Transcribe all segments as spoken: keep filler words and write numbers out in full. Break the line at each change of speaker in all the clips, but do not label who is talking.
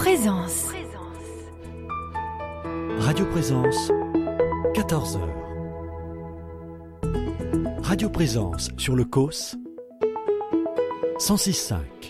Présence.
Radio Présence, quatorze heures. Radio Présence sur le C O S, cent six virgule cinq.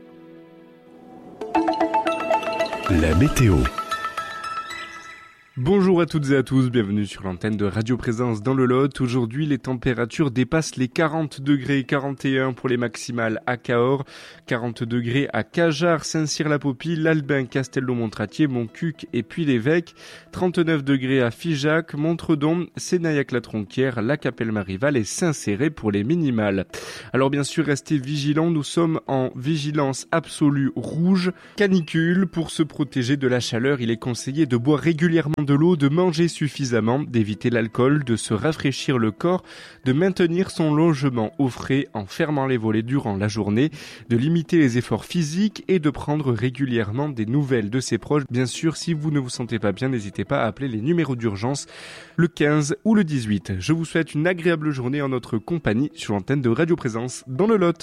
La météo.
Bonjour à toutes et à tous, bienvenue sur l'antenne de Radio Présence dans le Lot. Aujourd'hui, les températures dépassent les quarante degrés, quarante et un pour les maximales à Cahors, quarante degrés à Cajar, Saint-Cyr-la-Popie, l'Albin, Castello-Montratier, Montcuq et puis l'Évêque, trente-neuf degrés à Figeac, Montredon, Sénaillac-la-Tronquière, la Capelle-Marival et Saint-Céré pour les minimales. Alors bien sûr, restez vigilants, nous sommes en vigilance absolue rouge, canicule. Pour se protéger de la chaleur, il est conseillé de boire régulièrement de l'eau, de manger suffisamment, d'éviter l'alcool, de se rafraîchir le corps, de maintenir son logement au frais en fermant les volets durant la journée, de limiter les efforts physiques et de prendre régulièrement des nouvelles de ses proches. Bien sûr, si vous ne vous sentez pas bien, n'hésitez pas à appeler les numéros d'urgence, le quinze ou le dix-huit. Je vous souhaite une agréable journée en notre compagnie sur l'antenne de Radio Présence dans le Lot.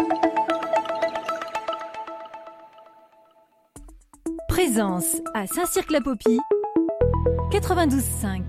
Présence à Saint-Cyr-la-Popie, quatre-vingt-douze virgule cinq.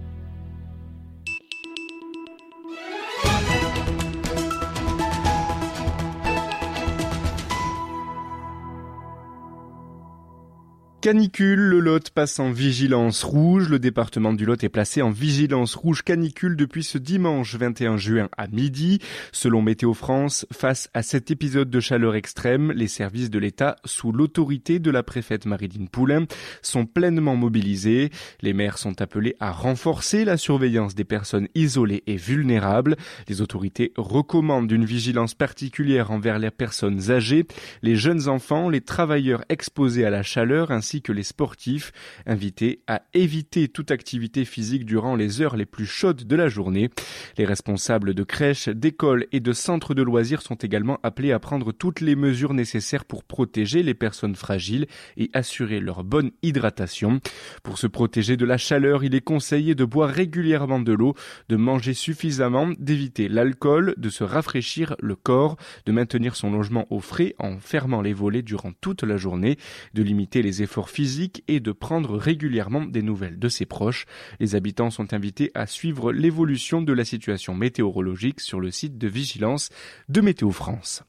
Canicule, le Lot passe en vigilance rouge. Le département du Lot est placé en vigilance rouge canicule depuis ce dimanche vingt et un juin à midi. Selon Météo France, face à cet épisode de chaleur extrême, les services de l'État, sous l'autorité de la préfète Maryline Poulain, sont pleinement mobilisés. Les maires sont appelés à renforcer la surveillance des personnes isolées et vulnérables. Les autorités recommandent une vigilance particulière envers les personnes âgées, les jeunes enfants, les travailleurs exposés à la chaleur, ainsi ainsi que les sportifs, invités à éviter toute activité physique durant les heures les plus chaudes de la journée. Les responsables de crèches, d'écoles et de centres de loisirs sont également appelés à prendre toutes les mesures nécessaires pour protéger les personnes fragiles et assurer leur bonne hydratation. Pour se protéger de la chaleur, il est conseillé de boire régulièrement de l'eau, de manger suffisamment, d'éviter l'alcool, de se rafraîchir le corps, de maintenir son logement au frais en fermant les volets durant toute la journée, de limiter les efforts physique et de prendre régulièrement des nouvelles de ses proches. Les habitants sont invités à suivre l'évolution de la situation météorologique sur le site de vigilance de Météo France.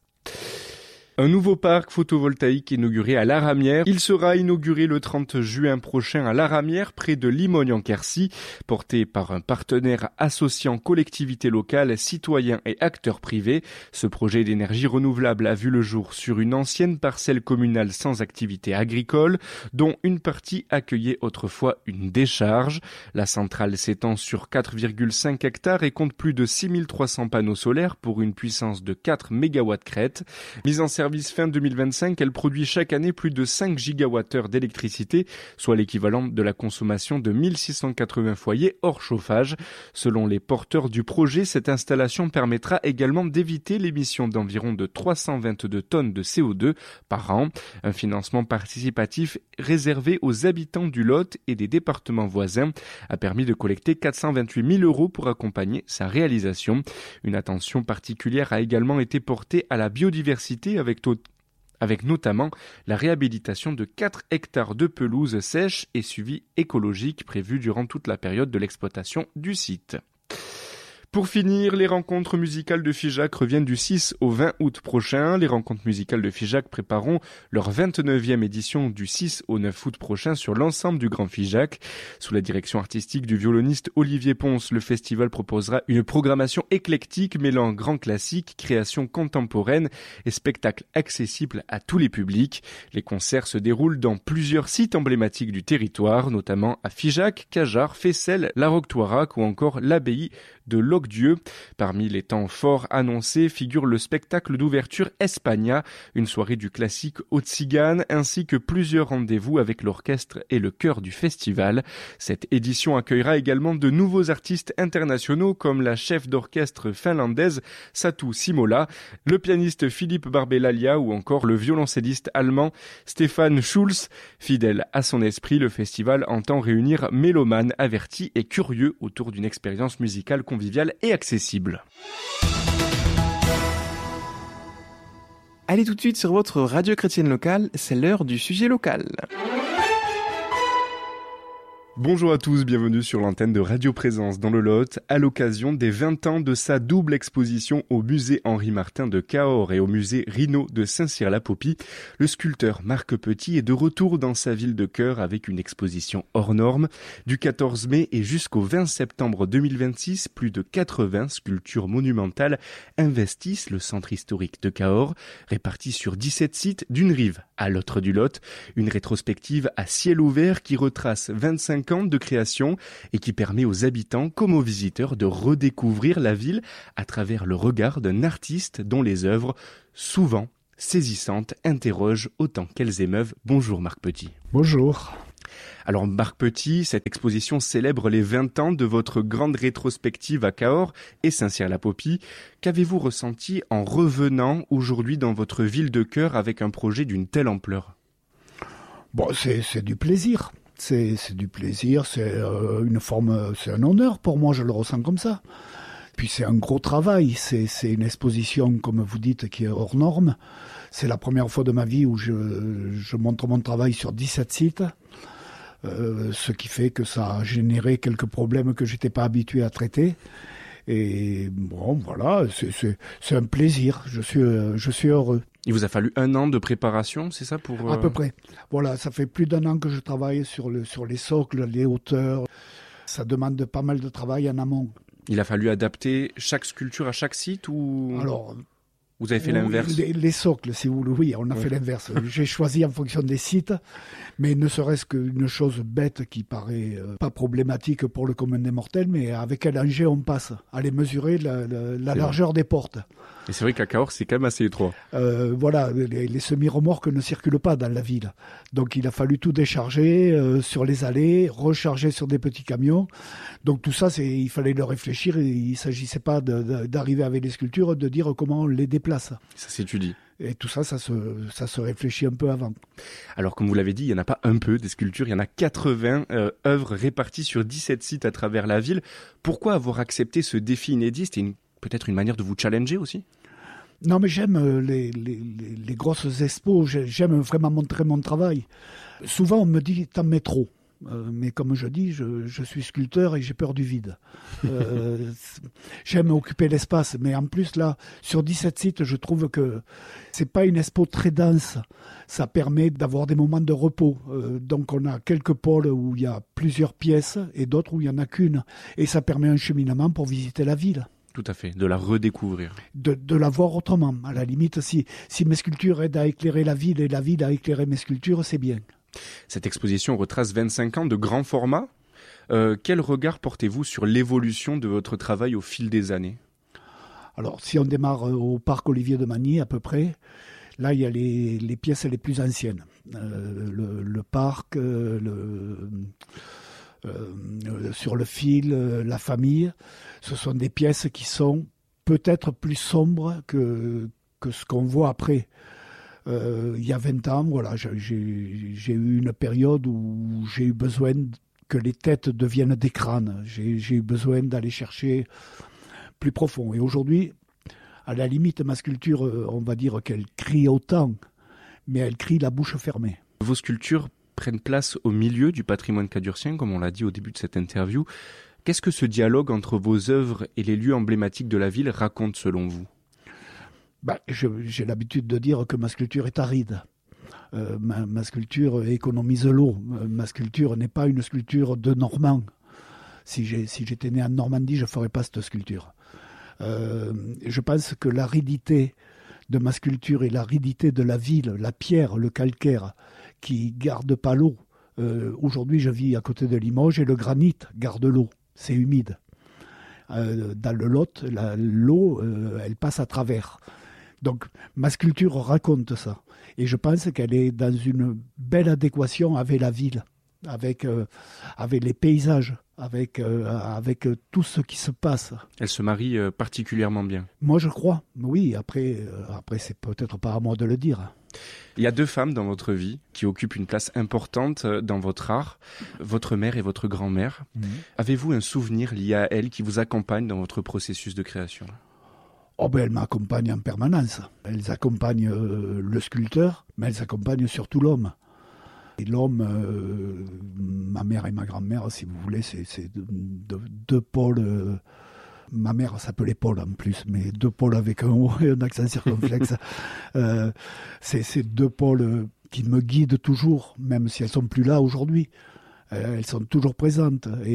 Un nouveau parc photovoltaïque inauguré à Laramière. Il sera inauguré le trente juin prochain à Laramière, près de Limogne-en-Quercy, porté par un partenaire associant collectivités locales, citoyens et acteurs privés. Ce projet d'énergie renouvelable a vu le jour sur une ancienne parcelle communale sans activité agricole, dont une partie accueillait autrefois une décharge. La centrale s'étend sur quatre virgule cinq hectares et compte plus de six mille trois cents panneaux solaires pour une puissance de quatre mégawatts crête. Mise en service fin deux mille vingt-cinq, elle produit chaque année plus de cinq gigawattheures d'électricité, soit l'équivalent de la consommation de mille six cent quatre-vingts foyers hors chauffage. Selon les porteurs du projet, cette installation permettra également d'éviter l'émission d'environ de trois cent vingt-deux tonnes de C O deux par an. Un financement participatif réservé aux habitants du Lot et des départements voisins a permis de collecter quatre cent vingt-huit mille euros pour accompagner sa réalisation. Une attention particulière a également été portée à la biodiversité avec avec notamment la réhabilitation de quatre hectares de pelouse sèche et suivi écologique prévu durant toute la période de l'exploitation du site. Pour finir, les rencontres musicales de Figeac reviennent du six au vingt août prochain. Les rencontres musicales de Figeac prépareront leur vingt-neuvième édition du six au neuf août prochain sur l'ensemble du Grand Figeac. Sous la direction artistique du violoniste Olivier Ponce, le festival proposera une programmation éclectique mêlant grands classiques, créations contemporaines et spectacles accessibles à tous les publics. Les concerts se déroulent dans plusieurs sites emblématiques du territoire, notamment à Figeac, Cajar, Fessel, La Roque-Toirac ou encore l'abbaye de Locdieu. Parmi les temps forts annoncés figure le spectacle d'ouverture Espagna, une soirée du classique haute Tzigane, ainsi que plusieurs rendez-vous avec l'orchestre et le chœur du festival. Cette édition accueillera également de nouveaux artistes internationaux comme la chef d'orchestre finlandaise Satu Simola, le pianiste Philippe Barbelalia ou encore le violoncelliste allemand Stefan Schulz. Fidèle à son esprit, le festival entend réunir mélomanes avertis et curieux autour d'une expérience musicale conviviale et accessible.
Allez tout de suite sur votre radio chrétienne locale, c'est l'heure du sujet local.
Bonjour à tous, bienvenue sur l'antenne de Radio Présence dans le Lot, à l'occasion des vingt ans de sa double exposition au musée Henri Martin de Cahors et au musée Rino de Saint-Cyr-la-Popie. Le sculpteur Marc Petit est de retour dans sa ville de cœur avec une exposition hors norme. Du quatorze mai et jusqu'au vingt septembre deux mille vingt-six, plus de quatre-vingts sculptures monumentales investissent le centre historique de Cahors, réparties sur dix-sept sites d'une rive à l'autre du Lot. Une rétrospective à ciel ouvert qui retrace vingt-cinq ans de création et qui permet aux habitants comme aux visiteurs de redécouvrir la ville à travers le regard d'un artiste dont les œuvres, souvent saisissantes, interrogent autant qu'elles émeuvent. Bonjour Marc Petit.
Bonjour.
Alors Marc Petit, cette exposition célèbre les vingt ans de votre grande rétrospective à Cahors et Saint-Cyr-la-Popie. Qu'avez-vous ressenti en revenant aujourd'hui dans votre ville de cœur avec un projet d'une telle ampleur ?
Bon, c'est, c'est du plaisir. C'est, c'est du plaisir, c'est euh, une forme, c'est un honneur pour moi, je le ressens comme ça. Puis c'est un gros travail, c'est, c'est une exposition, comme vous dites, qui est hors norme. C'est la première fois de ma vie où je, je montre mon travail sur dix-sept sites, euh, ce qui fait que ça a généré quelques problèmes que j'étais pas habitué à traiter. Et bon, voilà, c'est, c'est, c'est un plaisir, je suis, je suis heureux.
Il vous a fallu un an de préparation, c'est ça pour euh...
À peu près. Voilà, ça fait plus d'un an que je travaille sur, le, sur les socles, les hauteurs. Ça demande pas mal de travail en amont.
Il a fallu adapter chaque sculpture à chaque site ou
Alors,
vous avez fait l'inverse ?
les, les socles, si vous voulez, oui, on a ouais. fait l'inverse. J'ai choisi en fonction des sites, mais ne serait-ce qu'une chose bête qui paraît euh, pas problématique pour le commun des mortels, mais avec quel engin on passe ? Aller mesurer la, la, la largeur vrai. des portes.
Et c'est vrai qu'à Cahors, c'est quand même assez étroit.
Euh, voilà, les, les semi-remorques ne circulent pas dans la ville. Donc il a fallu tout décharger euh, sur les allées, recharger sur des petits camions. Donc tout ça, c'est, il fallait le réfléchir. Et il ne s'agissait pas de, de, d'arriver avec les sculptures, de dire comment on les déplace.
Ça s'étudie.
Et tout ça, ça se, ça se réfléchit un peu avant.
Alors, comme vous l'avez dit, il n'y en a pas un peu des sculptures, il y en a quatre-vingts euh, œuvres réparties sur dix-sept sites à travers la ville. Pourquoi avoir accepté ce défi inédit ? C'était une, peut-être une manière de vous challenger aussi ?
Non, mais j'aime les, les, les, les grosses expos, j'aime vraiment montrer mon travail. Souvent, on me dit « t'en mets trop ». Euh, mais comme je dis, je, je suis sculpteur et j'ai peur du vide. Euh, j'aime occuper l'espace, mais en plus là, sur dix-sept sites, je trouve que c'est pas une expo très dense. Ça permet d'avoir des moments de repos. Euh, donc on a quelques pôles où il y a plusieurs pièces et d'autres où il y en a qu'une. Et ça permet un cheminement pour visiter la ville.
Tout à fait, de la redécouvrir.
De, de la voir autrement. À la limite, si, si mes sculptures aident à éclairer la ville et la ville à éclairer mes sculptures, c'est bien.
Cette exposition retrace vingt-cinq ans de grand format. Euh, quel regard portez-vous sur l'évolution de votre travail au fil des années ?
Alors, si on démarre au parc Olivier de Magny, à peu près, là, il y a les, les pièces les plus anciennes. Euh, le, le parc, euh, le, euh, sur le fil, euh, la famille, ce sont des pièces qui sont peut-être plus sombres que, que ce qu'on voit après. Euh, il y a vingt ans, voilà, j'ai, j'ai eu une période où j'ai eu besoin que les têtes deviennent des crânes. J'ai, j'ai eu besoin d'aller chercher plus profond. Et aujourd'hui, à la limite, ma sculpture, on va dire qu'elle crie autant, mais elle crie la bouche fermée.
Vos sculptures prennent place au milieu du patrimoine cadurcien, comme on l'a dit au début de cette interview. Qu'est-ce que ce dialogue entre vos œuvres et les lieux emblématiques de la ville raconte selon vous ?
Ben, je, j'ai l'habitude de dire que ma sculpture est aride. Euh, ma, ma sculpture économise l'eau. Ma sculpture n'est pas une sculpture de Normand. Si, j'ai, si j'étais né en Normandie, je ne ferais pas cette sculpture. Euh, je pense que l'aridité de ma sculpture et l'aridité de la ville, la pierre, le calcaire, qui ne garde pas l'eau. Euh, aujourd'hui, je vis à côté de Limoges et le granit garde l'eau. C'est humide. Euh, dans le Lot, la, l'eau, euh, elle passe à travers. Donc, ma sculpture raconte ça. Et je pense qu'elle est dans une belle adéquation avec la ville, avec, euh, avec les paysages, avec, euh, avec tout ce qui se passe.
Elle se marie euh, particulièrement bien.
Moi, je crois. Oui, après, euh, après, c'est peut-être pas à moi de le dire.
Il y a deux femmes dans votre vie qui occupent une place importante dans votre art, votre mère et votre grand-mère. Mmh. Avez-vous un souvenir lié à elles qui vous accompagne dans votre processus de création ?
Oh ben, elles m'accompagnent en permanence. Elles accompagnent euh, le sculpteur, mais elles accompagnent surtout l'homme. Et l'homme, euh, ma mère et ma grand-mère, si vous voulez, c'est, c'est deux, deux, deux pôles. Euh, ma mère s'appelait Paul en plus, mais deux pôles avec un O et un accent circonflexe. euh, c'est, c'est deux pôles qui me guident toujours, même si elles sont plus là aujourd'hui. Euh, elles sont toujours présentes. Et,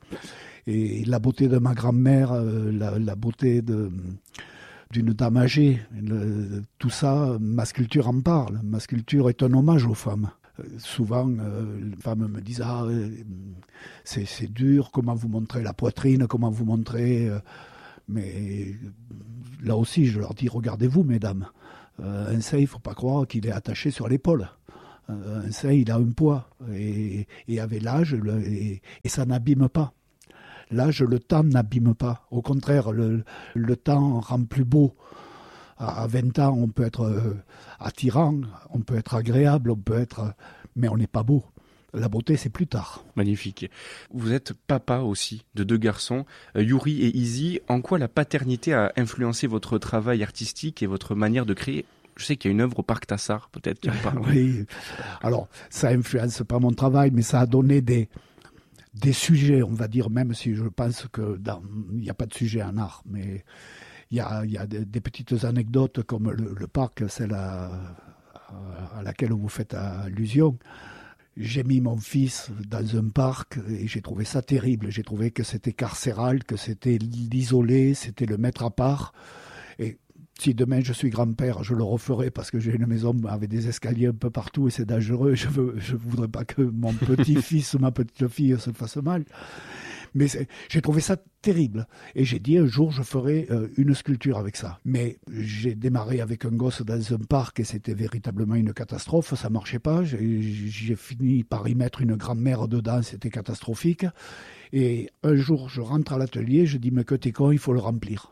et la beauté de ma grand-mère, euh, la, la beauté de... d'une dame âgée, le, tout ça, ma sculpture en parle. Ma sculpture est un hommage aux femmes. Euh, souvent, euh, les femmes me disent « Ah, euh, c'est, c'est dur, comment vous montrez la poitrine, comment vous montrez... Euh, » Mais là aussi, je leur dis « Regardez-vous, mesdames, euh, un sein, il ne faut pas croire qu'il est attaché sur l'épaule. Euh, un sein, il a un poids. Et, et avec l'âge, le, et, et ça n'abîme pas. » L'âge, le temps n'abîme pas. Au contraire, le, le temps rend plus beau. À vingt ans, on peut être euh, attirant, on peut être agréable, on peut être... mais on n'est pas beau. La beauté, c'est plus tard.
Magnifique. Vous êtes papa aussi de deux garçons, euh, Yuri et Izzy. En quoi la paternité a influencé votre travail artistique et votre manière de créer ? Je sais qu'il y a une œuvre au Parc Tassard, peut-être qui en parle.
Oui, alors ça influence pas mon travail, mais ça a donné des... des sujets, on va dire, même si je pense qu'il n'y a pas de sujet en art, mais il y a, y a des, des petites anecdotes comme le, le parc, celle à, à laquelle vous faites allusion. J'ai mis mon fils dans un parc et j'ai trouvé ça terrible. J'ai trouvé que c'était carcéral, que c'était l'isoler, c'était le mettre à part. Et si demain je suis grand-père, je le referai parce que j'ai une maison avec des escaliers un peu partout et c'est dangereux. Je veux, je voudrais pas que mon petit-fils ou ma petite-fille se fasse mal. Mais j'ai trouvé ça terrible. Et j'ai dit un jour, je ferai euh, une sculpture avec ça. Mais j'ai démarré avec un gosse dans un parc et c'était véritablement une catastrophe. Ça marchait pas. J'ai, j'ai fini par y mettre une grand-mère dedans. C'était catastrophique. Et un jour, je rentre à l'atelier. Je dis, mais que t'es con, il faut le remplir.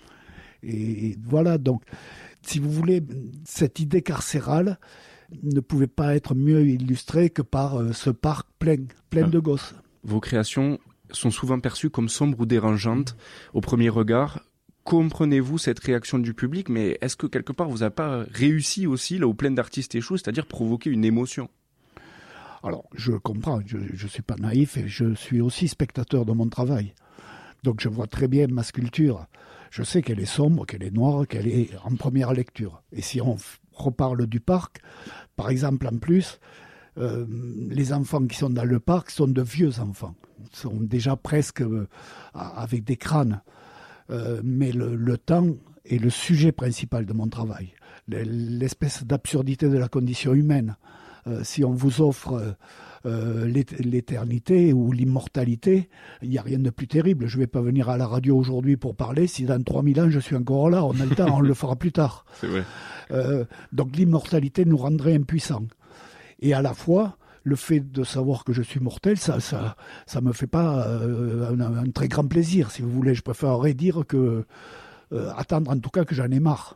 Et voilà, donc, si vous voulez, cette idée carcérale ne pouvait pas être mieux illustrée que par euh, ce parc plein, plein ah. de gosses.
Vos créations sont souvent perçues comme sombres ou dérangeantes au premier regard. Comprenez-vous cette réaction du public, mais est-ce que quelque part vous n'avez pas réussi aussi, là où plein d'artistes échouent, c'est-à-dire provoquer une émotion ?
Alors, je comprends, je ne suis pas naïf et je suis aussi spectateur de mon travail. Donc je vois très bien ma sculpture. Je sais qu'elle est sombre, qu'elle est noire, qu'elle est en première lecture. Et si on f- reparle du parc, par exemple, en plus, euh, les enfants qui sont dans le parc sont de vieux enfants. Ils sont déjà presque euh, avec des crânes. Euh, mais le, le temps est le sujet principal de mon travail. L'espèce d'absurdité de la condition humaine. Euh, si on vous offre... Euh, l'éternité ou l'immortalité, il n'y a rien de plus terrible. Je ne vais pas venir à la radio aujourd'hui pour parler. Si dans trois mille ans je suis encore là, on a le temps, on le fera plus tard.
C'est vrai.
Euh, donc l'immortalité nous rendrait impuissants. Et à la fois, le fait de savoir que je suis mortel, ça ça, ça me fait pas euh, un, un très grand plaisir, si vous voulez. Je préférerais dire que... Euh, attendre en tout cas que j'en ai marre.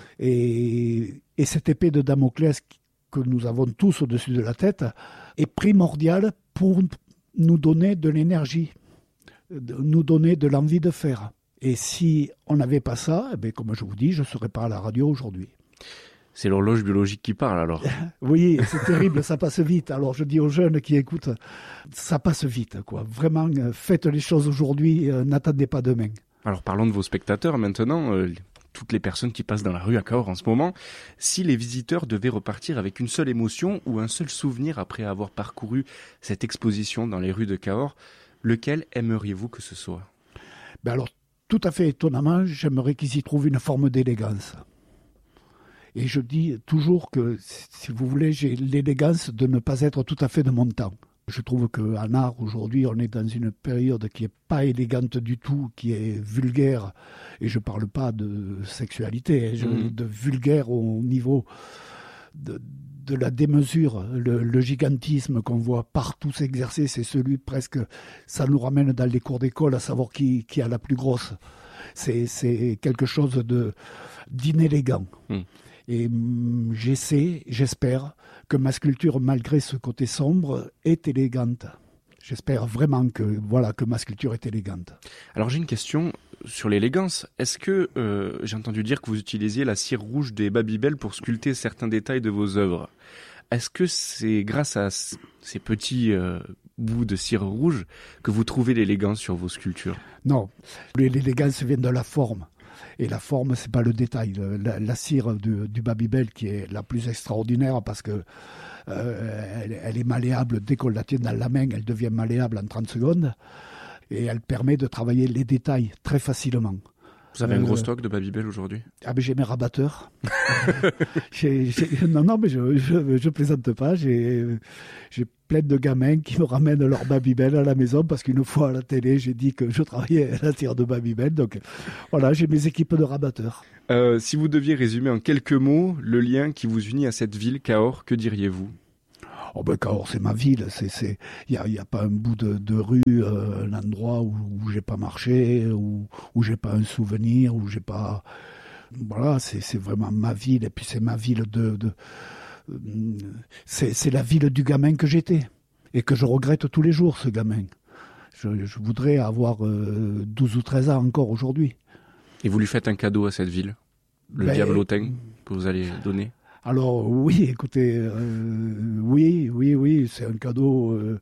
Et, et cette épée de Damoclès que nous avons tous au-dessus de la tête est primordial pour nous donner de l'énergie, nous donner de l'envie de faire. Et si on n'avait pas ça, eh bien, comme je vous dis, je ne serais pas à la radio aujourd'hui.
C'est l'horloge biologique qui parle alors.
Oui, c'est terrible, ça passe vite. Alors je dis aux jeunes qui écoutent, ça passe vite, quoi. Vraiment, faites les choses aujourd'hui, euh, n'attendez pas demain. Alors
parlons de vos spectateurs maintenant. Euh... toutes les personnes qui passent dans la rue à Cahors en ce moment, si les visiteurs devaient repartir avec une seule émotion ou un seul souvenir après avoir parcouru cette exposition dans les rues de Cahors, lequel aimeriez-vous que ce soit ?
Ben alors, tout à fait étonnamment, j'aimerais qu'ils y trouvent une forme d'élégance. Et je dis toujours que, si vous voulez, j'ai l'élégance de ne pas être tout à fait de mon temps. Je trouve qu'en art, aujourd'hui, on est dans une période qui n'est pas élégante du tout, qui est vulgaire. Et je ne parle pas de sexualité, je, mmh. de vulgaire au niveau de, de la démesure. Le, le gigantisme qu'on voit partout s'exercer, c'est celui presque... Ça nous ramène dans les cours d'école à savoir qui, qui a la plus grosse. C'est, c'est quelque chose de, d'inélégant. Mmh. Et j'essaie, j'espère, que ma sculpture, malgré ce côté sombre, est élégante. J'espère vraiment que, voilà, que ma sculpture est élégante.
Alors j'ai une question. sur l'élégance. Est-ce que euh, j'ai entendu dire que vous utilisiez la cire rouge des Babybel pour sculpter certains détails de vos œuvres? Est-ce que c'est grâce à c- ces petits euh, bouts de cire rouge que vous trouvez l'élégance sur vos sculptures?
Non, l'élégance vient de la forme. Et la forme, c'est pas le détail. La, la cire du, du Babybel qui est la plus extraordinaire parce que euh, elle, elle est malléable. Dès qu'on la tient dans la main, elle devient malléable en trente secondes. Et elle permet de travailler les détails très facilement.
Vous avez
euh,
un gros stock de Babybel aujourd'hui?
Ah ben j'ai mes rabatteurs. j'ai, j'ai, non, non, mais je, je, je plaisante pas. J'ai, j'ai plein de gamins qui me ramènent leur Babybel à la maison parce qu'une fois à la télé, j'ai dit que je travaillais à la cire de Babybel. Donc voilà, j'ai mes équipes de rabatteurs.
Euh, si vous deviez résumer en quelques mots le lien qui vous unit à cette ville, Cahors, que diriez-vous?
Oh ben Cahors, c'est ma ville. C'est, c'est, il y a, y a pas un bout de, de rue, euh, un endroit où, où j'ai pas marché, où, où j'ai pas un souvenir, où j'ai pas. Voilà, c'est, c'est vraiment ma ville. Et puis c'est ma ville de, de c'est, c'est la ville du gamin que j'étais et que je regrette tous les jours, ce gamin. Je, je voudrais avoir euh, douze ou treize ans encore aujourd'hui.
Et vous lui faites un cadeau à cette ville, le
Ben,
diablotin que vous allez donner?
Alors oui, écoutez, euh, oui, oui, oui, c'est un cadeau. Euh,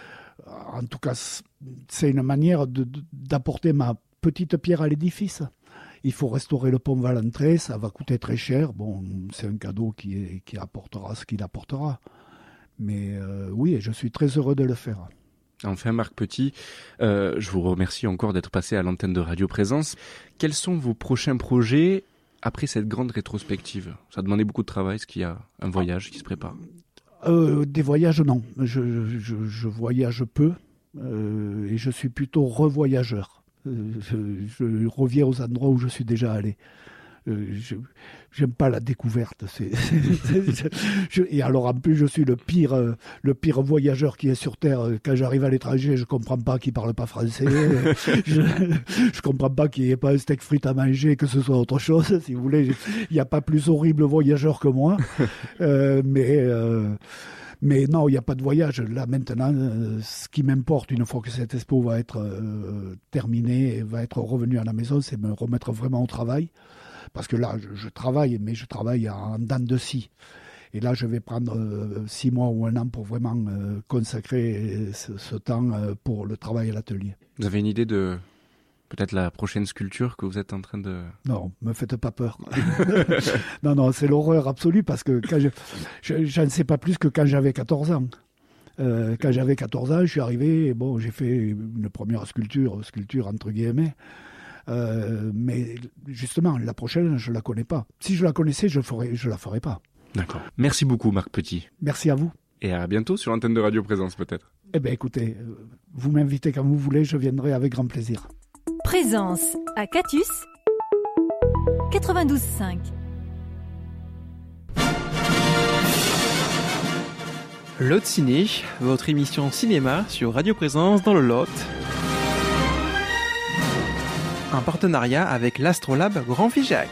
en tout cas, c'est une manière de, de, d'apporter ma petite pierre à l'édifice. Il faut restaurer le pont Valentré, ça va coûter très cher. Bon, c'est un cadeau qui, est, qui apportera ce qu'il apportera. Mais euh, oui, je suis très heureux de le faire.
Enfin, Marc Petit, euh, je vous remercie encore d'être passé à l'antenne de Radio Présence. Quels sont vos prochains projets après cette grande rétrospective? Ça a demandé beaucoup de travail, est-ce qu'il y a un voyage qui se prépare?
euh, Des voyages, non. Je, je, je voyage peu euh, et je suis plutôt revoyageur. Euh, je, je reviens aux endroits où je suis déjà allé. Euh, je j'aime pas la découverte. C'est, c'est, c'est, je, et alors en plus je suis le pire, euh, le pire voyageur qui est sur terre. Quand j'arrive à l'étranger, je comprends pas qu'ils parlent pas français. je, je comprends pas qu'il n'y ait pas un steak frites à manger, que ce soit autre chose. Si vous voulez, il n'y a pas plus horrible voyageur que moi. Euh, mais euh, Mais non, il n'y a pas de voyage. Là, maintenant, euh, ce qui m'importe, une fois que cette expo va être euh, terminée et va être revenue à la maison, c'est me remettre vraiment au travail. Parce que là, je, je travaille, mais je travaille en dents de scie. Et là, je vais prendre euh, six mois ou un an pour vraiment euh, consacrer ce, ce temps euh, pour le travail à l'atelier.
Vous avez une idée de peut-être la prochaine sculpture que vous êtes en train de...
Non, me faites pas peur. non, non, c'est l'horreur absolue parce que quand je, je, je ne sais pas plus que quand j'avais quatorze ans. Euh, quand j'avais quatorze ans, je suis arrivé, et bon, j'ai fait une première sculpture, sculpture entre guillemets. Euh, mais justement, la prochaine, je la connais pas. Si je la connaissais, je ferais, je la ferais pas.
D'accord. Merci beaucoup, Marc Petit.
Merci à vous.
Et à bientôt sur l'antenne de Radio Présence, peut-être.
Eh bien, écoutez, vous m'invitez quand vous voulez, je viendrai avec grand plaisir.
Présence à Catus quatre-vingt-douze cinq.
Lot Ciné, votre émission cinéma sur Radio Présence dans le Lot. Un partenariat avec l'Astrolabe Grand Figeac.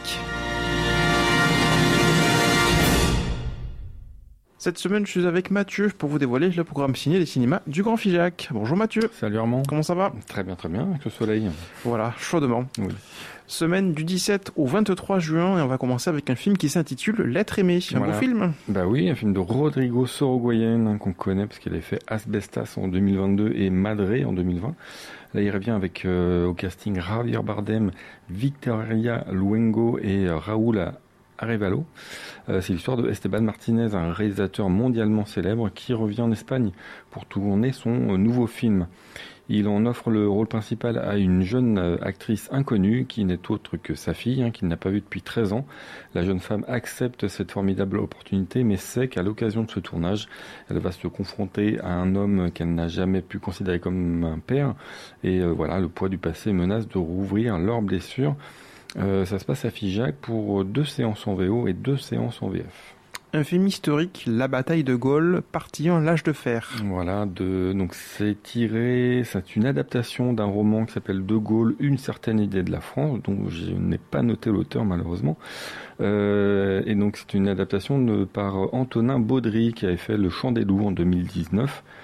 Cette semaine, je suis avec Mathieu pour vous dévoiler le programme ciné des cinémas du Grand Figeac. Bonjour Mathieu.
Salut Armand.
Comment ça va?
Très bien, très bien, avec le soleil.
Voilà, chaudement.
Oui.
Semaine du dix-sept au vingt-trois juin, et on va commencer avec un film qui s'intitule L'être aimé. Un
Voilà.
beau film.
Bah oui, un film de Rodrigo Sorogoyen, hein, qu'on connaît parce qu'il avait fait Asbestas en deux mille vingt-deux et Madré en deux mille vingt. Là, il revient avec euh, au casting Javier Bardem, Victoria Luengo et euh, Raúl Arevalo. Euh, c'est l'histoire de Esteban Martinez, un réalisateur mondialement célèbre qui revient en Espagne pour tourner son euh, nouveau film. Il en offre le rôle principal à une jeune euh, actrice inconnue qui n'est autre que sa fille, hein, qu'il n'a pas vue depuis treize ans. La jeune femme accepte cette formidable opportunité, mais sait qu'à l'occasion de ce tournage, elle va se confronter à un homme qu'elle n'a jamais pu considérer comme un père. Et euh, voilà, le poids du passé menace de rouvrir leurs blessures. Euh, ça se passe à Figeac pour deux séances en V O et deux séances en V F.
Un film historique, La bataille de Gaulle, partie en l'âge de fer.
Voilà, de, donc c'est tiré, c'est une adaptation d'un roman qui s'appelle De Gaulle, une certaine idée de la France, dont je n'ai pas noté l'auteur malheureusement. Euh, et donc c'est une adaptation de, par Antonin Baudry qui avait fait Le Chant des loups en deux mille dix-neuf.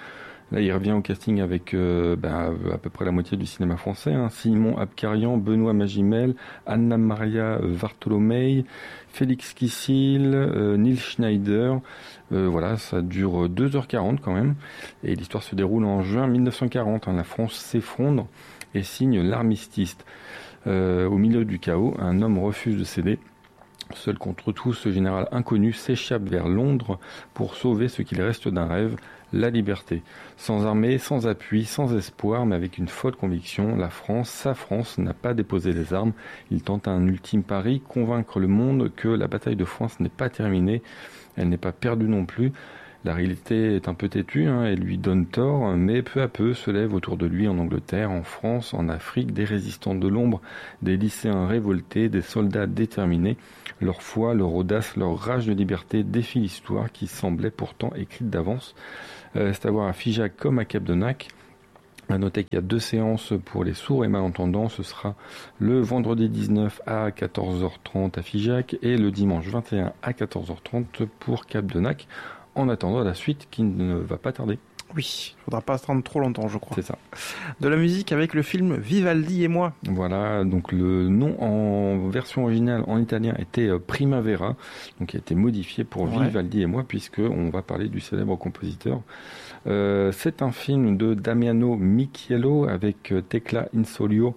Là, il revient au casting avec euh, bah, à peu près la moitié du cinéma français. Hein. Simon Abkarian, Benoît Magimel, Anna Maria Vartolomei, Félix Kissil, euh, Neil Schneider. Euh, voilà, ça dure deux heures quarante quand même. Et l'histoire se déroule en juin mille neuf cent quarante. Hein. La France s'effondre et signe l'armistice. Euh, au milieu du chaos, un homme refuse de céder. Seul contre tous, ce général inconnu s'échappe vers Londres pour sauver ce qu'il reste d'un rêve, la liberté. Sans armée, sans appui, sans espoir, mais avec une folle conviction, la France, sa France, n'a pas déposé les armes. Il tente un ultime pari, convaincre le monde que la bataille de France n'est pas terminée, elle n'est pas perdue non plus. La réalité est un peu têtue, hein, elle lui donne tort, mais peu à peu se lèvent autour de lui en Angleterre, en France, en Afrique, des résistants de l'ombre, des lycéens révoltés, des soldats déterminés. Leur foi, leur audace, leur rage de liberté défient l'histoire qui semblait pourtant écrite d'avance. Euh, c'est à voir à Figeac comme à Cap-de-Nac. À noter qu'il y a deux séances pour les sourds et malentendants. Ce sera le vendredi dix-neuf à quatorze heures trente à Figeac et le dimanche vingt et un à quatorze heures trente pour Cap-de-Nac. En attendant la suite qui ne va pas tarder.
Oui, il ne faudra pas attendre trop longtemps, je crois.
C'est ça.
De la musique avec le film Vivaldi et moi.
Voilà, donc le nom en version originale en italien était Primavera, donc il a été modifié pour ouais. Vivaldi et moi, puisqu'on va parler du célèbre compositeur. Euh, c'est un film de Damiano Michiello avec Tecla Insolio,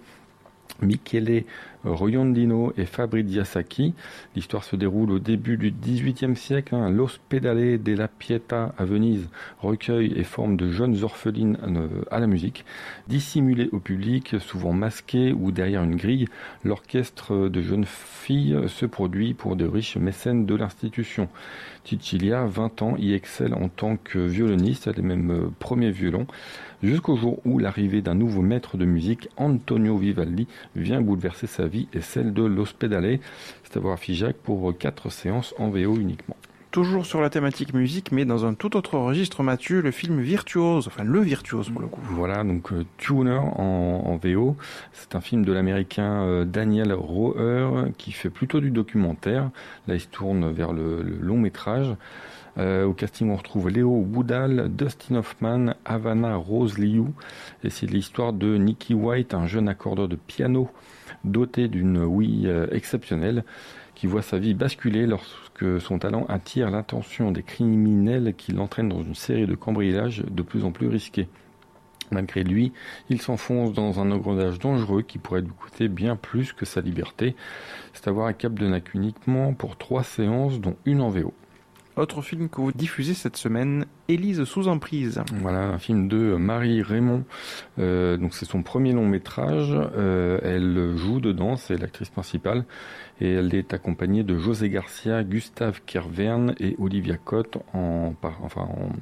Michele Roiondino et Fabrizia Sacchi. L'histoire se déroule au début du dix-huitième siècle. Hein. L'Ospedale della Pietà à Venise recueille et forme de jeunes orphelines à la musique. Dissimulées au public, souvent masquées ou derrière une grille, l'orchestre de jeunes filles se produit pour de riches mécènes de l'institution. Cecilia, vingt ans, y excelle en tant que violoniste, elle est même premier violon, jusqu'au jour où l'arrivée d'un nouveau maître de musique, Antonio Vivaldi, vient bouleverser sa vie et celle de l'Ospedale. C'est à voir à Figeac pour quatre séances en V O uniquement.
Toujours sur la thématique musique, mais dans un tout autre registre, Mathieu, le film Virtuose, enfin le Virtuose pour le coup.
Voilà, donc euh, Tuner en, en V O. C'est un film de l'américain euh, Daniel Roher qui fait plutôt du documentaire. Là, il se tourne vers le, le long métrage. Euh, au casting, on retrouve Léo Boudal, Dustin Hoffman, Havana Rose Liu. Et c'est l'histoire de Nicky White, un jeune accordeur de piano doté d'une ouïe euh, exceptionnelle, qui voit sa vie basculer lorsque son talent attire l'attention des criminels qui l'entraînent dans une série de cambriolages de plus en plus risqués. Malgré lui, il s'enfonce dans un engrenage dangereux qui pourrait lui coûter bien plus que sa liberté. C'est à voir à Cap-de-Nac uniquement pour trois séances, dont une en V O.
Autre film que vous diffusez cette semaine, Élise sous emprise.
Voilà, un film de Marie Raymond. Euh, donc c'est son premier long métrage. Euh, elle joue dedans, c'est l'actrice principale, et elle est accompagnée de José Garcia, Gustave Kervern et Olivia Cotte en, enfin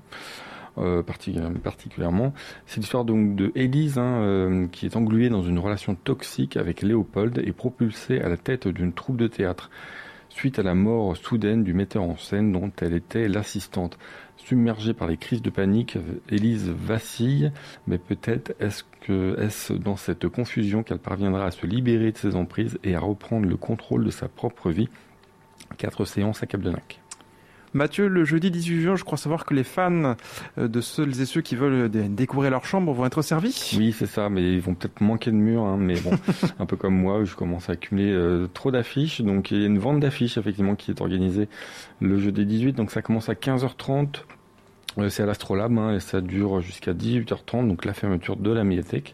en euh, particulièrement. C'est l'histoire donc de Élise, hein, euh, qui est engluée dans une relation toxique avec Léopold et propulsée à la tête d'une troupe de théâtre, suite à la mort soudaine du metteur en scène dont elle était l'assistante. Submergée par les crises de panique, Élise vacille, mais peut-être est-ce que est-ce dans cette confusion qu'elle parviendra à se libérer de ses emprises et à reprendre le contrôle de sa propre vie. Quatre séances à Cap-de-Nac.
Mathieu, le jeudi dix-huit juin, je crois savoir que les fans de celles et ceux qui veulent découvrir leur chambre vont être servis.
Oui, c'est ça, mais ils vont peut-être manquer de murs, hein, mais bon, un peu comme moi, je commence à accumuler euh, trop d'affiches. Donc il y a une vente d'affiches effectivement qui est organisée le jeudi dix-huit, donc ça commence à quinze heures trente. Euh, c'est à l'Astrolabe, hein, et ça dure jusqu'à dix-huit heures trente, donc la fermeture de la médiathèque.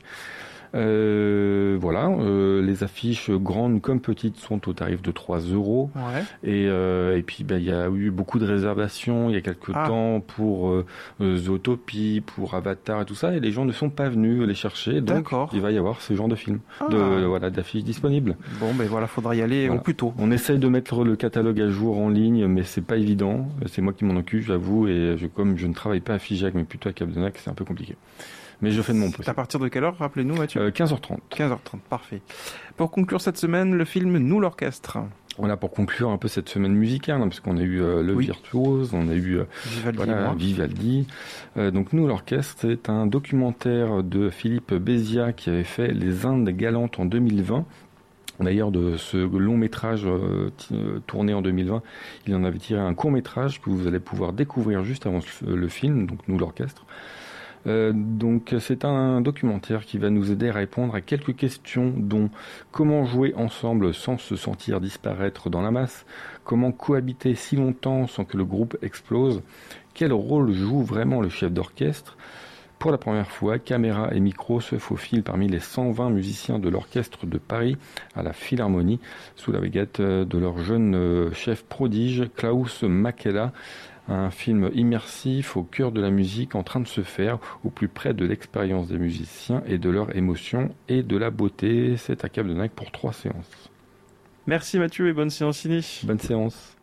Euh, voilà, euh, les affiches grandes comme petites sont au tarif de trois euros.
Ouais.
Et, euh, et puis, bah, il y a eu beaucoup de réservations il y a quelques ah. temps pour euh, Zootopie, pour Avatar et tout ça, et les gens ne sont pas venus les chercher. Donc, D'accord. il va y avoir ce genre de film, ah. de, voilà, d'affiches disponibles.
Bon, ben voilà, faudra y aller voilà. au plus tôt.
On essaye de mettre le catalogue à jour en ligne, mais c'est pas évident. C'est moi qui m'en occupe, j'avoue, et je, comme je ne travaille pas à Figeac, mais plutôt à Cap-de-Nac, c'est un peu compliqué. Mais je fais de mon possible.
À partir de quelle heure, rappelez-nous, Mathieu ?
euh, quinze heures trente.
quinze heures trente, parfait. Pour conclure cette semaine, le film Nous l'orchestre.
Voilà, pour conclure un peu cette semaine musicale, hein, parce qu'on a eu euh, le oui. Virtuose, on a eu euh,
Vivaldi.
Voilà, Vivaldi. Euh, donc Nous l'orchestre, c'est un documentaire de Philippe Béziat qui avait fait Les Indes galantes en deux mille vingt. D'ailleurs, de ce long métrage euh, t- tourné en deux mille vingt, il en avait tiré un court métrage que vous allez pouvoir découvrir juste avant le film, donc Nous l'orchestre. Euh, donc c'est un documentaire qui va nous aider à répondre à quelques questions, dont comment jouer ensemble sans se sentir disparaître dans la masse, comment cohabiter si longtemps sans que le groupe explose, quel rôle joue vraiment le chef d'orchestre. Pour la première fois, caméra et micro se faufilent parmi les cent vingt musiciens de l'orchestre de Paris à la Philharmonie, sous la baguette de leur jeune chef prodige, Klaus Makela. Un film immersif au cœur de la musique en train de se faire, au plus près de l'expérience des musiciens et de leurs émotions et de la beauté. C'est à Cap de Nac pour trois séances.
Merci Mathieu et bonne séance ciné.
Bonne séance.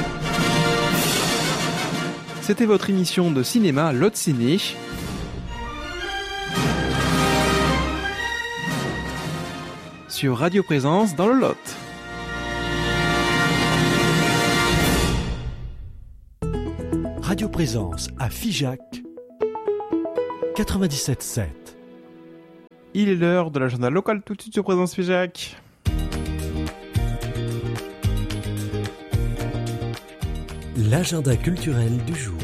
C'était votre émission de cinéma Lot Ciné. Sur Radio Présence dans le Lot.
Radio Présence à Figeac quatre-vingt-dix-sept sept.
Il est l'heure de l'agenda local tout de suite sur Présence Figeac.
L'agenda culturel du jour.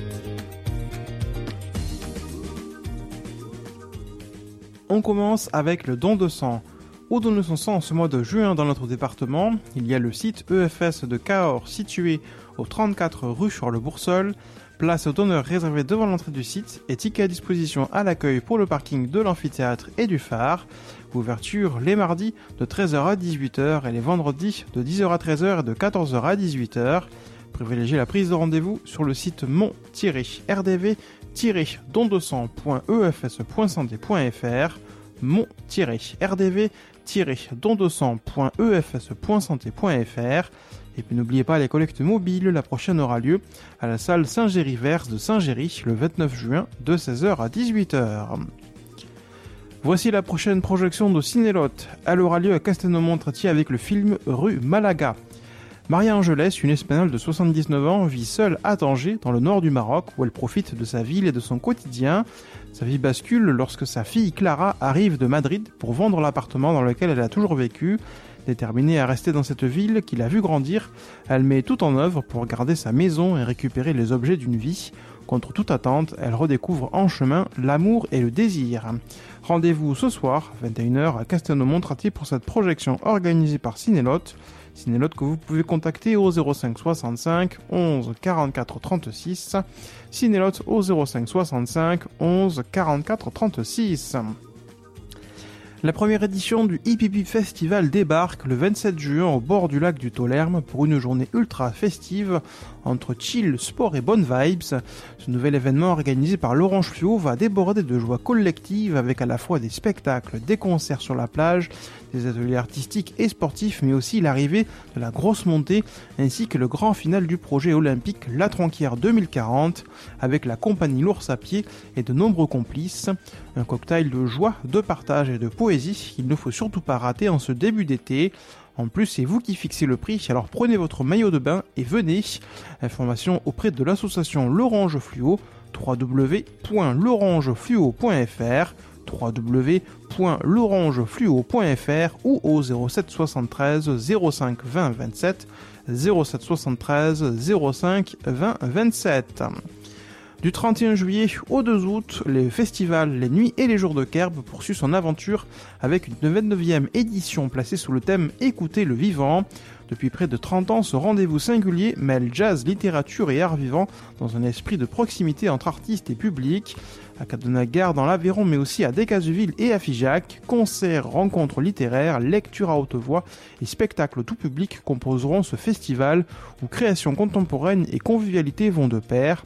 On commence avec le don de sang. Au don de son sang en ce mois de juin dans notre département, il y a le site E F S de Cahors situé au trente-quatre rue Charles-Boursol, place aux donneurs réservée devant l'entrée du site et tickets à disposition à l'accueil pour le parking de l'amphithéâtre et du phare. Ouverture les mardis de treize heures à dix-huit heures et les vendredis de dix heures à treize heures et de quatorze heures à dix-huit heures. Privilégiez la prise de rendez-vous sur le site mon-r d v don de sang point e f s point santé point f r mon-r d v don de sang point e f s point santé point f r. Et puis n'oubliez pas les collectes mobiles, la prochaine aura lieu à la salle Saint-Géry-Verse de Saint-Géry le vingt-neuf juin de seize heures à dix-huit heures. Voici la prochaine projection de Cinélot. Elle aura lieu à Castelnau-Montratier avec le film Rue Malaga. Maria Angelès, une Espagnole de soixante-dix-neuf ans, vit seule à Tanger, dans le nord du Maroc, où elle profite de sa ville et de son quotidien. Sa vie bascule lorsque sa fille Clara arrive de Madrid pour vendre l'appartement dans lequel elle a toujours vécu. Déterminée à rester dans cette ville qui l'a vue grandir, elle met tout en œuvre pour garder sa maison et récupérer les objets d'une vie. Contre toute attente, elle redécouvre en chemin l'amour et le désir. Rendez-vous ce soir, vingt et une heures, à Castelnau-Montratier pour cette projection organisée par Cinélot. Cinélot que vous pouvez contacter au zéro cinq soixante-cinq onze quarante-quatre trente-six. Cinélot au zéro cinq soixante-cinq onze quarante-quatre trente-six. La première édition du Hip Hip Hip Festival débarque le vingt-sept juin au bord du lac du Taulerme pour une journée ultra festive entre chill, sport et bonnes vibes. Ce nouvel événement organisé par l'Orange Fluo va déborder de joie collective avec à la fois des spectacles, des concerts sur la plage, des ateliers artistiques et sportifs, mais aussi l'arrivée de la grosse montée ainsi que le grand final du projet olympique La Tronquière deux mille quarante avec la compagnie L'Ours à pied et de nombreux complices. Un cocktail de joie, de partage et de poésie qu'il ne faut surtout pas rater en ce début d'été. En plus, c'est vous qui fixez le prix, alors prenez votre maillot de bain et venez. Information auprès de l'association L'Orange Fluo, w w w point l'orange fluo point f r, w w w point l'orange fluo point f r ou au zéro sept soixante-treize zéro cinq vingt vingt-sept, zéro sept soixante-treize zéro cinq vingt vingt-sept. Du trente et un juillet au deux août, les festivals, les nuits et les jours de Kerb poursuivent son aventure avec une vingt-neuvième édition placée sous le thème « Écoutez le vivant ». Depuis près de trente ans, ce rendez-vous singulier mêle jazz, littérature et art vivant dans un esprit de proximité entre artistes et public. À Cap-de-Nac-Gare, dans l'Aveyron, mais aussi à Decazeville et à Figeac, concerts, rencontres littéraires, lectures à haute voix et spectacles tout public composeront ce festival où création contemporaine et convivialité vont de pair.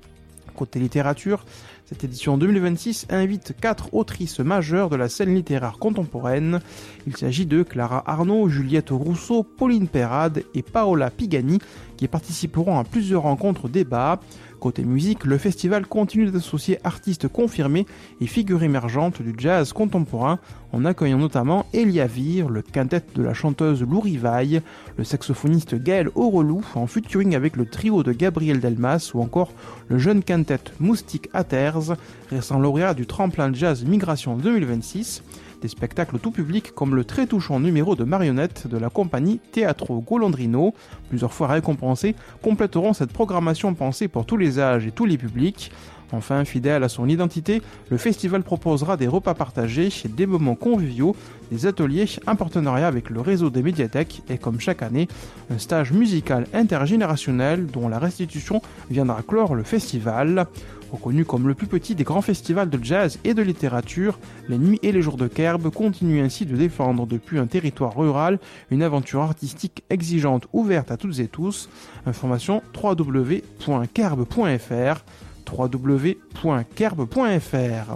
Côté littérature, cette édition deux mille vingt-six invite quatre autrices majeures de la scène littéraire contemporaine. Il s'agit de Clara Arnaud, Juliette Rousseau, Pauline Perrade et Paola Pigani qui participeront à plusieurs rencontres débats. Côté musique, le festival continue d'associer artistes confirmés et figures émergentes du jazz contemporain en accueillant notamment Elia Vire, le quintet de la chanteuse Lou Rivaille, le saxophoniste Gaël Aurelou en featuring avec le trio de Gabriel Delmas ou encore le jeune quintet Moustique Atters, récent lauréat du tremplin jazz Migration deux mille vingt-six. Des spectacles tout public comme le très touchant numéro de marionnettes de la compagnie Teatro Golandrino, plusieurs fois récompensés, compléteront cette programmation pensée pour tous les âges et tous les publics. Enfin, fidèle à son identité, le festival proposera des repas partagés, des moments conviviaux, des ateliers, un partenariat avec le réseau des médiathèques et, comme chaque année, un stage musical intergénérationnel dont la restitution viendra clore le festival. Reconnu comme le plus petit des grands festivals de jazz et de littérature, les Nuits et les Jours de Kerb continuent ainsi de défendre depuis un territoire rural une aventure artistique exigeante ouverte à toutes et tous. Information w w w point kerb point f r w w w point kerb point f r.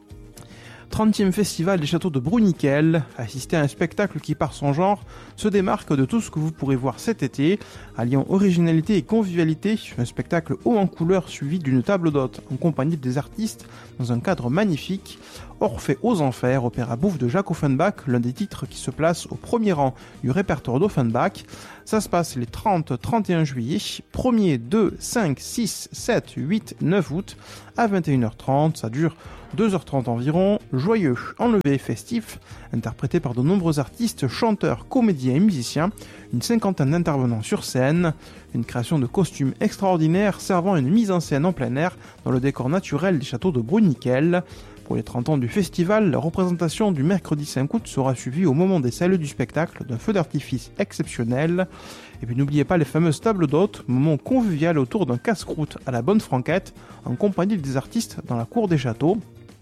trentième festival des châteaux de Bruniquel. Assister à un spectacle qui, par son genre, se démarque de tout ce que vous pourrez voir cet été, alliant originalité et convivialité, un spectacle haut en couleurs suivi d'une table d'hôte en compagnie des artistes dans un cadre magnifique. Orphée aux Enfers, opéra bouffe de Jacques Offenbach, l'un des titres qui se place au premier rang du répertoire d'Offenbach. Ça se passe les trente trente et un juillet, premier, deux, cinq, six, sept, huit, neuf août à vingt et une heures trente. Ça dure deux heures trente environ, joyeux, enlevé, festif, interprété par de nombreux artistes, chanteurs, comédiens et musiciens, une cinquantaine d'intervenants sur scène, une création de costumes extraordinaires servant à une mise en scène en plein air dans le décor naturel des châteaux de Bruniquel. Pour les trente ans du festival, la représentation du mercredi cinq août sera suivie au moment des saluts du spectacle d'un feu d'artifice exceptionnel. Et puis n'oubliez pas les fameuses tables d'hôtes, moment convivial autour d'un casse-croûte à la bonne franquette, en compagnie des artistes dans la cour des châteaux.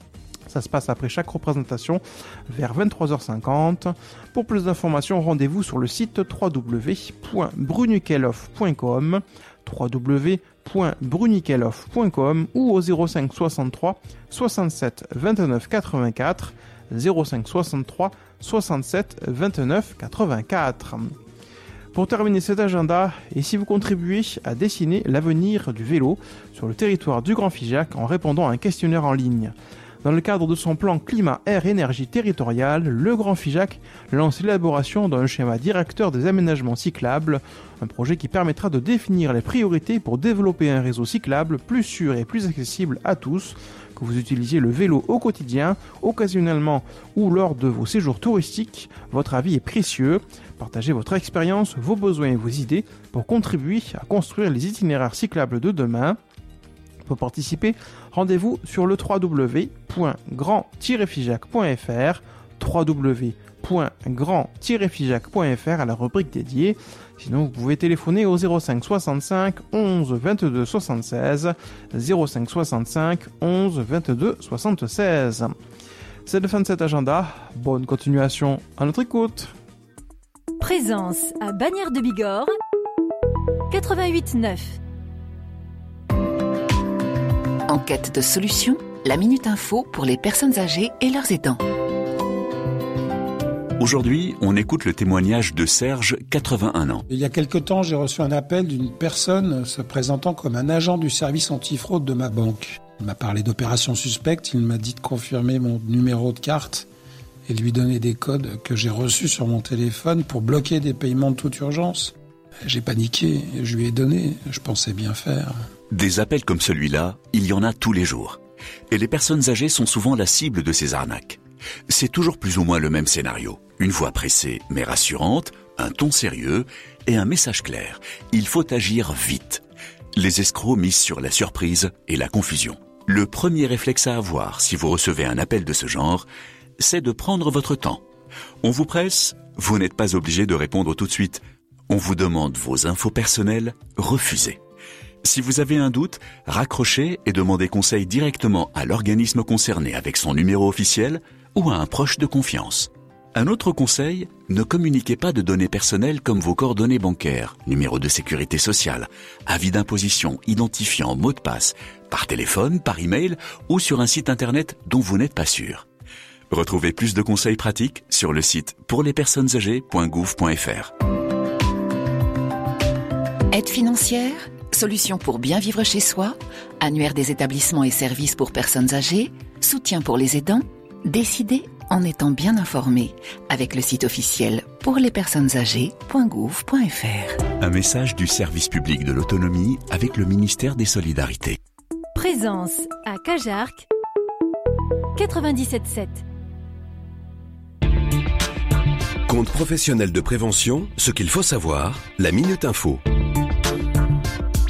Ça se passe après chaque représentation vers vingt-trois heures cinquante. Pour plus d'informations, rendez-vous sur le site w w w point bruniqueloff point com w w w point bruniqueloff point com ou au zéro cinq soixante-trois soixante-sept vingt-neuf quatre-vingt-quatre zéro cinq soixante-trois soixante-sept vingt-neuf quatre-vingt-quatre. Pour terminer cet agenda, et si vous contribuez à dessiner l'avenir du vélo sur le territoire du Grand Figeac en répondant à un questionnaire en ligne. Dans le cadre de son plan climat-air-énergie territorial, le Grand Figeac lance l'élaboration d'un schéma directeur des aménagements cyclables, un projet qui permettra de définir les priorités pour développer un réseau cyclable plus sûr et plus accessible à tous. Que vous utilisiez le vélo au quotidien, occasionnellement ou lors de vos séjours touristiques, votre avis est précieux. Partagez votre expérience, vos besoins et vos idées pour contribuer à construire les itinéraires cyclables de demain. Pour participer, rendez-vous sur le w w w point grand tiret figeac point f r, w w w point grand tiret figeac point f r à la rubrique dédiée. Sinon, vous pouvez téléphoner au zéro cinq soixante-cinq onze vingt-deux soixante-seize, zéro cinq soixante-cinq onze vingt-deux soixante-seize. C'est la fin de cet agenda. Bonne continuation à notre écoute.
Présence à Bagnères de Bigorre, quatre-vingt-huit neuf.
En quête de solutions, la Minute Info pour les personnes âgées et leurs aidants.
Aujourd'hui, on écoute le témoignage de Serge, quatre-vingt-un ans.
Il y a quelque temps, j'ai reçu un appel d'une personne se présentant comme un agent du service antifraude de ma banque. Il m'a parlé d'opérations suspectes, il m'a dit de confirmer mon numéro de carte et de lui donner des codes que j'ai reçus sur mon téléphone pour bloquer des paiements de toute urgence. J'ai paniqué, je lui ai donné, je pensais bien faire.
Des appels comme celui-là, il y en a tous les jours. Et les personnes âgées sont souvent la cible de ces arnaques. C'est toujours plus ou moins le même scénario. Une voix pressée mais rassurante, un ton sérieux et un message clair. Il faut agir vite. Les escrocs misent sur la surprise et la confusion. Le premier réflexe à avoir si vous recevez un appel de ce genre, c'est de prendre votre temps. On vous presse, vous n'êtes pas obligé de répondre tout de suite. On vous demande vos infos personnelles, refusez. Si vous avez un doute, raccrochez et demandez conseil directement à l'organisme concerné avec son numéro officiel ou à un proche de confiance. Un autre conseil, ne communiquez pas de données personnelles comme vos coordonnées bancaires, numéro de sécurité sociale, avis d'imposition, identifiant, mot de passe, par téléphone, par email ou sur un site internet dont vous n'êtes pas sûr. Retrouvez plus de conseils pratiques sur le site pour les personnes âgées point gouv point f r.
Aide financière, solutions pour bien vivre chez soi, annuaire des établissements et services pour personnes âgées, soutien pour les aidants, décidez en étant bien informé avec le site officiel pour les personnes âgées point gouv point f r.
Un message du service public de l'autonomie avec le ministère des Solidarités.
Présence à Cajarc, quatre-vingt-dix-sept sept.
Compte professionnel de prévention, ce qu'il faut savoir, la Minute Info.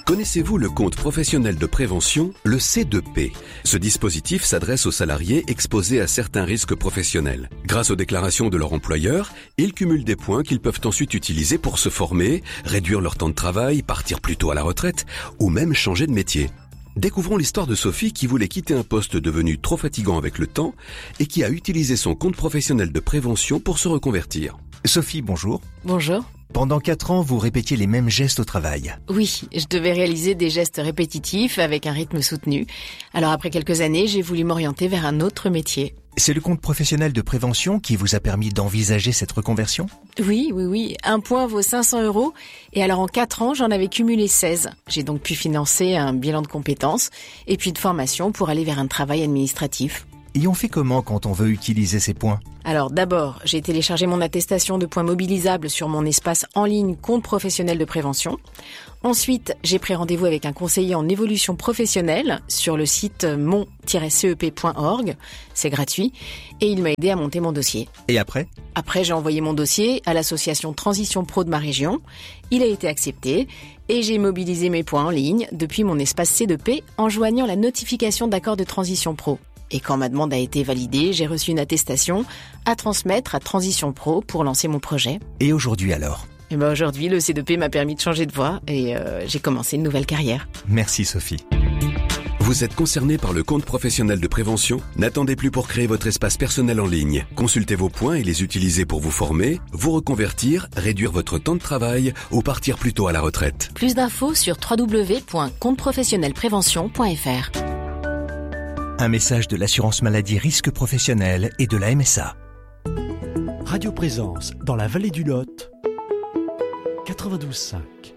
Connaissez-vous le compte professionnel de prévention, le C deux P? Ce dispositif s'adresse aux salariés exposés à certains risques professionnels. Grâce aux déclarations de leur employeur, ils cumulent des points qu'ils peuvent ensuite utiliser pour se former, réduire leur temps de travail, partir plus tôt à la retraite ou même changer de métier. Découvrons l'histoire de Sophie qui voulait quitter un poste devenu trop fatigant avec le temps et qui a utilisé son compte professionnel de prévention pour se reconvertir.
Sophie, bonjour.
Bonjour.
Pendant quatre ans, vous répétiez les mêmes gestes au travail.
Oui, je devais réaliser des gestes répétitifs avec un rythme soutenu. Alors après quelques années, j'ai voulu m'orienter vers un autre métier.
C'est le compte professionnel de prévention qui vous a permis d'envisager cette reconversion ?
Oui, oui, oui. Un point vaut cinq cents euros. Et alors en quatre ans, j'en avais cumulé seize. J'ai donc pu financer un bilan de compétences et puis de formation pour aller vers un travail administratif.
Et on fait comment quand on veut utiliser ces points ?
Alors d'abord, j'ai téléchargé mon attestation de points mobilisables sur mon espace en ligne compte professionnel de prévention. Ensuite, j'ai pris rendez-vous avec un conseiller en évolution professionnelle sur le site mon tiret c e p point org. C'est gratuit. Et il m'a aidé à monter mon dossier.
Et après ?
Après, j'ai envoyé mon dossier à l'association Transition Pro de ma région. Il a été accepté et j'ai mobilisé mes points en ligne depuis mon espace C deux P en joignant la notification d'accord de Transition Pro. Et quand ma demande a été validée, j'ai reçu une attestation à transmettre à Transition Pro pour lancer mon projet.
Et aujourd'hui alors ?
Et ben aujourd'hui, le C deux P m'a permis de changer de voie et euh, j'ai commencé une nouvelle carrière.
Merci Sophie.
Vous êtes concerné par le compte professionnel de prévention ? N'attendez plus pour créer votre espace personnel en ligne. Consultez vos points et les utiliser pour vous former, vous reconvertir, réduire votre temps de travail ou partir plus tôt à la retraite.
Plus d'infos sur w w w point compte professionnel prévention point f r.
Un message de l'assurance maladie risque professionnel et de la M S A.
Radio Présence dans la vallée du Lot, quatre-vingt-douze cinq.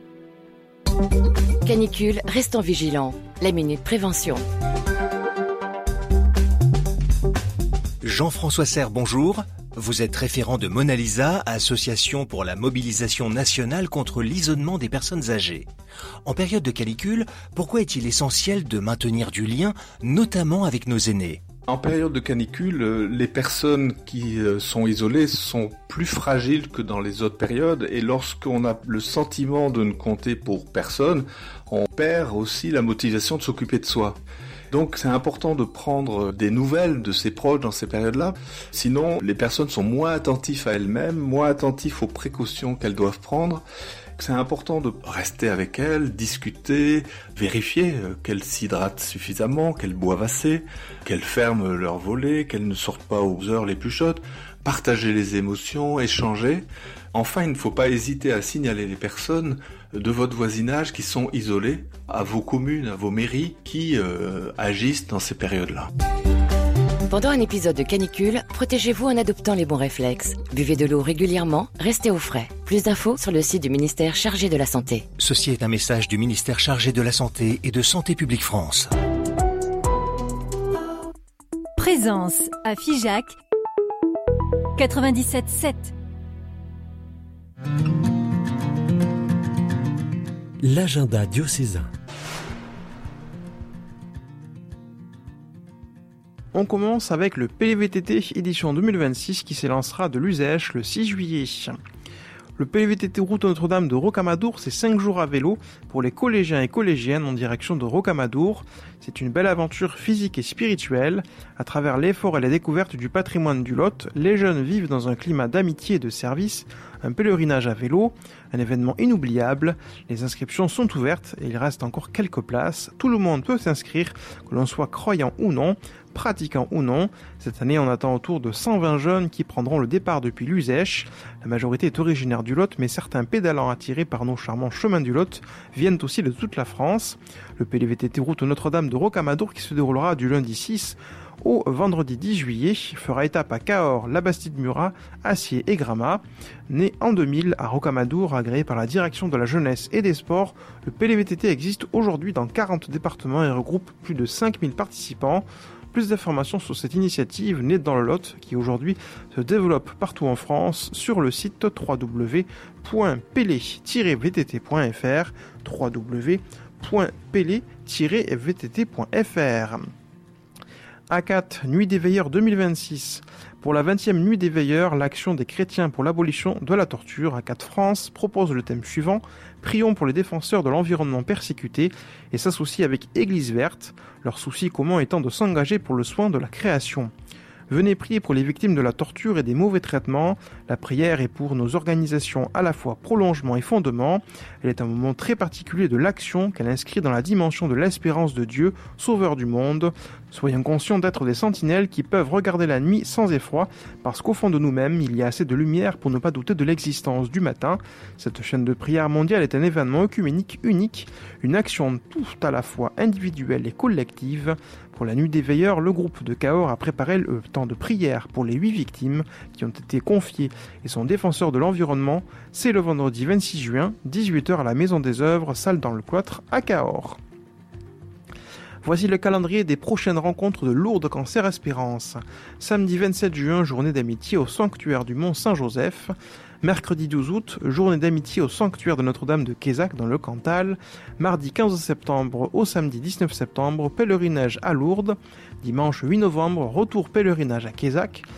Canicule, restons vigilants. La minute prévention.
Jean-François Serre, bonjour. Vous êtes référent de Mona Lisa, association pour la mobilisation nationale contre l'isolement des personnes âgées. En période de canicule, pourquoi est-il essentiel de maintenir du lien, notamment avec nos aînés ?
En période de canicule, les personnes qui sont isolées sont plus fragiles que dans les autres périodes et lorsqu'on a le sentiment de ne compter pour personne, on perd aussi la motivation de s'occuper de soi. Donc c'est important de prendre des nouvelles de ses proches dans ces périodes-là. Sinon, les personnes sont moins attentives à elles-mêmes, moins attentives aux précautions qu'elles doivent prendre. C'est important de rester avec elles, discuter, vérifier qu'elles s'hydratent suffisamment, qu'elles boivent assez, qu'elles ferment leurs volets, qu'elles ne sortent pas aux heures les plus chaudes, partager les émotions, échanger. Enfin, il ne faut pas hésiter à signaler les personnes de votre voisinage qui sont isolées à vos communes, à vos mairies qui euh, agissent dans ces périodes-là.
Pendant un épisode de canicule, protégez-vous en adoptant les bons réflexes. Buvez de l'eau régulièrement, restez au frais. Plus d'infos sur le site du ministère chargé de la Santé.
Ceci est un message du ministère chargé de la Santé et de Santé publique France.
Présence à Figeac quatre-vingt-dix-sept sept.
L'agenda diocésain.
On commence avec le P L V T T édition deux mille vingt-six qui s'élancera de l'Uzèche le six juillet. Le P L V T T route Notre-Dame de Rocamadour, c'est cinq jours à vélo pour les collégiens et collégiennes en direction de Rocamadour. C'est une belle aventure physique et spirituelle. À travers l'effort et la découverte du patrimoine du Lot, les jeunes vivent dans un climat d'amitié et de service, un pèlerinage à vélo, un événement inoubliable. Les inscriptions sont ouvertes et il reste encore quelques places. Tout le monde peut s'inscrire, que l'on soit croyant ou non, pratiquant ou non. Cette année, on attend autour de cent vingt jeunes qui prendront le départ depuis l'Uzèche. La majorité est originaire du Lot, mais certains pédalants attirés par nos charmants chemins du Lot viennent aussi de toute la France. Le P L V T T route Notre-Dame de Rocamadour, qui se déroulera du lundi six au vendredi dix juillet, fera étape à Cahors, la Bastide-Murat, Acier et Gramat. Né en deux mille à Rocamadour, agréé par la direction de la jeunesse et des sports, le P L V T T existe aujourd'hui dans quarante départements et regroupe plus de cinq mille participants. Plus d'informations sur cette initiative née dans le Lot, qui aujourd'hui se développe partout en France, sur le site w w w point p l e v t t point f r, w w w point p l e v t t point f r. ACAT, Nuit des Veilleurs deux mille vingt-six. Pour la vingtième Nuit des Veilleurs, l'action des chrétiens pour l'abolition de la torture, ACAT France, propose le thème suivant, prions pour les défenseurs de l'environnement persécuté, et s'associe avec Église Verte, leur souci commun étant de s'engager pour le soin de la création. Venez prier pour les victimes de la torture et des mauvais traitements. La prière est pour nos organisations à la fois prolongement et fondement. Elle est un moment très particulier de l'action qu'elle inscrit dans la dimension de l'espérance de Dieu, sauveur du monde. Soyons conscients d'être des sentinelles qui peuvent regarder la nuit sans effroi, parce qu'au fond de nous-mêmes, il y a assez de lumière pour ne pas douter de l'existence du matin. Cette chaîne de prière mondiale est un événement œcuménique unique, une action tout à la fois individuelle et collective. Pour la Nuit des Veilleurs, le groupe de Cahors a préparé le temps de prière pour les huit victimes qui ont été confiées et sont défenseurs de l'environnement. C'est le vendredi vingt-six juin, dix-huit heures à la Maison des Œuvres, salle dans le Cloître à Cahors. Voici le calendrier des prochaines rencontres de Lourdes Cancer Espérance. Samedi vingt-sept juin, journée d'amitié au sanctuaire du Mont Saint-Joseph. Mercredi douze août, journée d'amitié au sanctuaire de Notre-Dame de Quézac dans le Cantal. Mardi quinze septembre au samedi dix-neuf septembre, pèlerinage à Lourdes. Dimanche huit novembre, retour pèlerinage à Quézac.